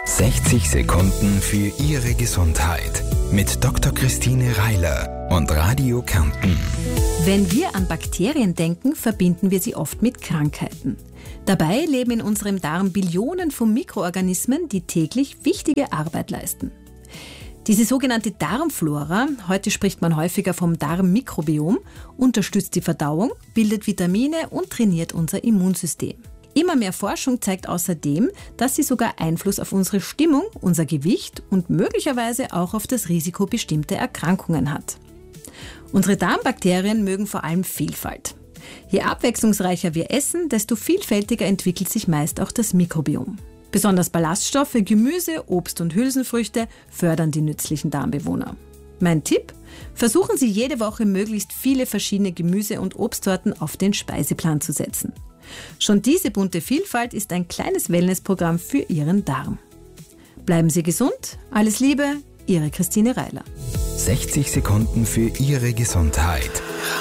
60 Sekunden für Ihre Gesundheit mit Dr. Christine Reiler und Radio Kärnten. Wenn wir an Bakterien denken, verbinden wir sie oft mit Krankheiten. Dabei leben in unserem Darm Billionen von Mikroorganismen, die täglich wichtige Arbeit leisten. Diese sogenannte Darmflora, heute spricht man häufiger vom Darmmikrobiom, unterstützt die Verdauung, bildet Vitamine und trainiert unser Immunsystem. Immer mehr Forschung zeigt außerdem, dass sie sogar Einfluss auf unsere Stimmung, unser Gewicht und möglicherweise auch auf das Risiko bestimmter Erkrankungen hat. Unsere Darmbakterien mögen vor allem Vielfalt. Je abwechslungsreicher wir essen, desto vielfältiger entwickelt sich meist auch das Mikrobiom. Besonders Ballaststoffe, Gemüse, Obst und Hülsenfrüchte fördern die nützlichen Darmbewohner. Mein Tipp? Versuchen Sie jede Woche möglichst viele verschiedene Gemüse- und Obstsorten auf den Speiseplan zu setzen. Schon diese bunte Vielfalt ist ein kleines Wellnessprogramm für Ihren Darm. Bleiben Sie gesund, alles Liebe, Ihre Christine Reiler. 60 Sekunden für Ihre Gesundheit.